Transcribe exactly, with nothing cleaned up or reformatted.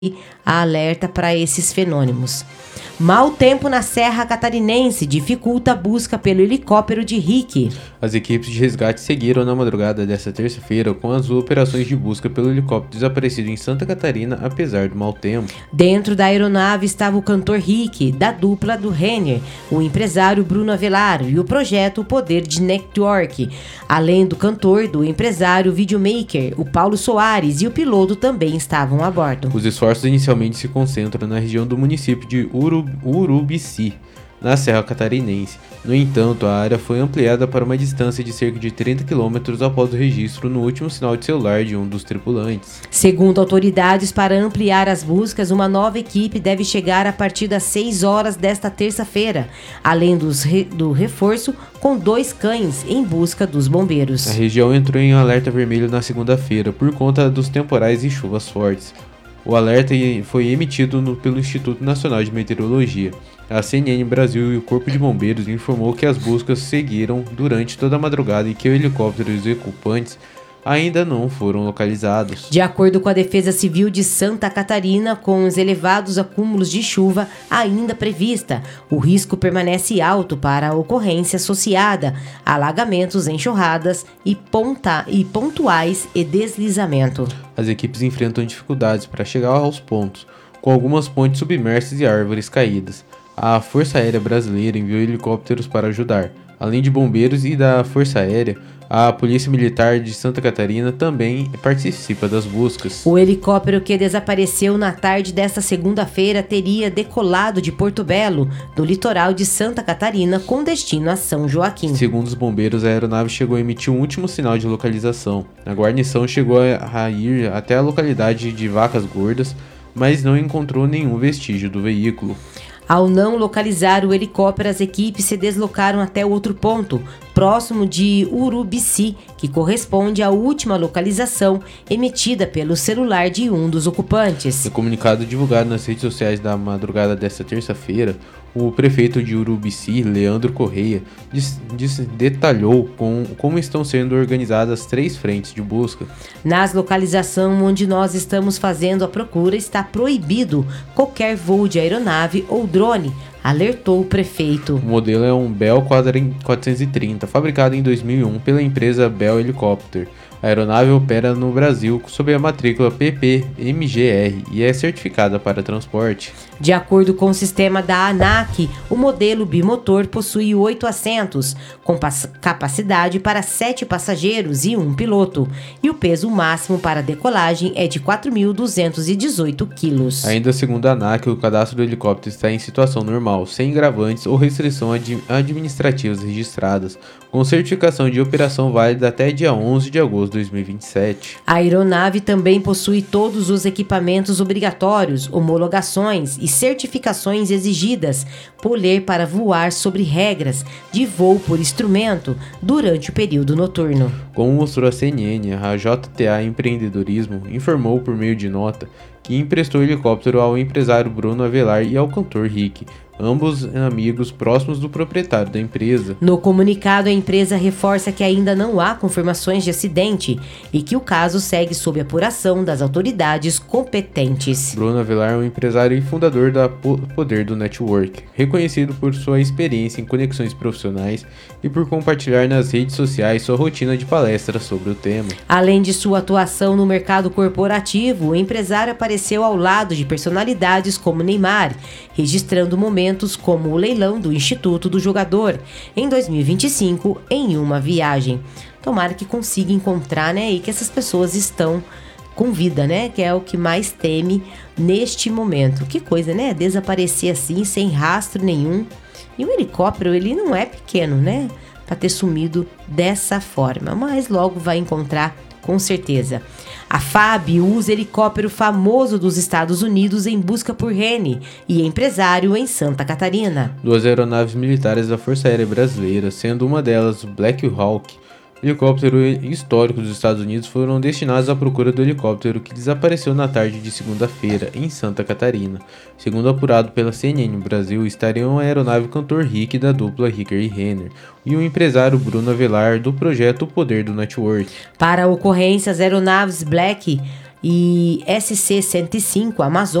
alerta para esses fenômenos. Mau tempo na Serra Catarinense dificulta a busca pelo helicóptero de Rick. As equipes de resgate seguiram na madrugada desta terça-feira com as operações de busca pelo helicóptero desaparecido em Santa Catarina, apesar do mau tempo. Dentro da aeronave estava o cantor Rick, da dupla do Renner, o empresário Bruno Avelar e o projeto Poder de Network. Além do cantor, do empresário videomaker, o Paulo Soares, e o piloto também estavam a bordo. Os esforços inicialmente se concentram na região do município de Uru Urubici, na Serra Catarinense. No entanto, a área foi ampliada para uma distância de cerca de trinta quilômetros após o registro no último sinal de celular de um dos tripulantes. Segundo autoridades, para ampliar as buscas, uma nova equipe deve chegar a partir das seis horas desta terça-feira, além dos re- do reforço com dois cães em busca dos bombeiros. A região entrou em alerta vermelho na segunda-feira por conta dos temporais e chuvas fortes. O alerta foi emitido no, pelo Instituto Nacional de Meteorologia. A C N N Brasil e o Corpo de Bombeiros informou que as buscas seguiram durante toda a madrugada e que o helicóptero e os ocupantes ainda não foram localizados. De acordo com a Defesa Civil de Santa Catarina, com os elevados acúmulos de chuva ainda prevista, o risco permanece alto para a ocorrência associada a alagamentos, enxurradas e, ponta, e pontuais e deslizamento. As equipes enfrentam dificuldades para chegar aos pontos, com algumas pontes submersas e árvores caídas. A Força Aérea Brasileira enviou helicópteros para ajudar. Além de bombeiros e da Força Aérea, a Polícia Militar de Santa Catarina também participa das buscas. O helicóptero que desapareceu na tarde desta segunda-feira teria decolado de Porto Belo, do litoral de Santa Catarina, com destino a São Joaquim. Segundo os bombeiros, a aeronave chegou a emitir um último sinal de localização. A guarnição chegou a ir até a localidade de Vacas Gordas, mas não encontrou nenhum vestígio do veículo. Ao não localizar o helicóptero, as equipes se deslocaram até outro ponto, próximo de Urubici, que corresponde à última localização emitida pelo celular de um dos ocupantes. No comunicado divulgado nas redes sociais da madrugada desta terça-feira, o prefeito de Urubici, Leandro Correia, diz, diz, detalhou com, como estão sendo organizadas três frentes de busca. Nas localizações onde nós estamos fazendo a procura, está proibido qualquer voo de aeronave ou drone, alertou o prefeito. O modelo é um Bell quatrocentos e trinta, fabricado em dois mil e um pela empresa Bell Helicopter. A aeronave opera no Brasil sob a matrícula P P M G R e é certificada para transporte. De acordo com o sistema da ANAC, o modelo bimotor possui oito assentos, com capacidade para sete passageiros e um piloto, e o peso máximo para decolagem é de quatro mil duzentos e dezoito quilos. Ainda segundo a ANAC, o cadastro do helicóptero está em situação normal, sem agravantes ou restrições ad- administrativas registradas, com certificação de operação válida até dia onze de agosto de dois mil e vinte e sete. A aeronave também possui todos os equipamentos obrigatórios, homologações e certificações exigidas por lei para voar sobre regras de voo por instrumento durante o período noturno. Como mostrou a C N N, a J T A Empreendedorismo informou por meio de nota que emprestou o helicóptero ao empresário Bruno Avelar e ao cantor Rick, ambos amigos próximos do proprietário da empresa. No comunicado, a empresa reforça que ainda não há confirmações de acidente e que o caso segue sob apuração das autoridades competentes. Bruno Avelar é um empresário e fundador da Poder do Network, reconhecido por sua experiência em conexões profissionais e por compartilhar nas redes sociais sua rotina de palestras sobre o tema. Além de sua atuação no mercado corporativo, o empresário apareceu ao lado de personalidades como Neymar, registrando momentos como o leilão do Instituto do Jogador em dois mil e vinte e cinco em uma viagem. Tomara que consiga encontrar, né, e que essas pessoas estão com vida, né, que é o que mais teme neste momento. Que coisa, né, desaparecer assim, sem rastro nenhum. E o helicóptero, ele não é pequeno, né, para ter sumido dessa forma, mas logo vai encontrar com certeza. A F A B usa helicóptero famoso dos Estados Unidos em busca por rene e empresário em Santa Catarina. Duas aeronaves militares da Força Aérea Brasileira, sendo uma delas o Black Hawk, helicóptero histórico dos Estados Unidos, foram destinados à procura do helicóptero que desapareceu na tarde de segunda-feira em Santa Catarina. Segundo apurado pela C N N Brasil, estariam a aeronave cantor Rick da dupla Ricker e Renner e o empresário Bruno Avelar do projeto O Poder do Network. Para a ocorrência, as aeronaves Black e S C cento e cinco Amazon